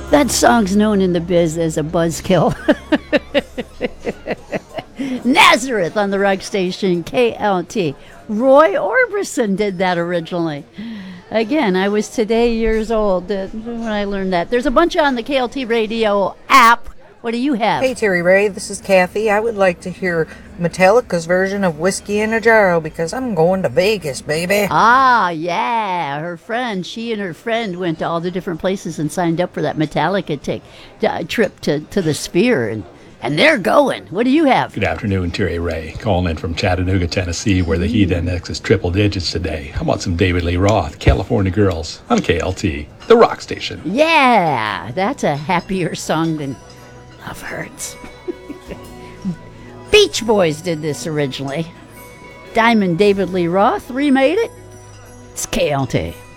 That song's known in the biz as a buzzkill. Nazareth on the rock station KLT. Roy Orbison did that originally. Again, I was today years old when I learned that. There's a bunch on the KLT radio app. What do you have? Hey, Terry Ray, this is Kathy. I would like to hear Metallica's version of Whiskey in a Jar because I'm going to Vegas, baby. Ah, yeah. She and her friend went to all the different places and signed up for that Metallica trip to the Sphere, and they're going. What do you have? Good afternoon, Terry Ray, calling in from Chattanooga, Tennessee, where the heat index is triple digits today. How about some David Lee Roth, California Girls, on KLT, the rock station? Yeah, that's a happier song than Love Hurts. Beach Boys did this originally. Diamond David Lee Roth remade it. It's KLT.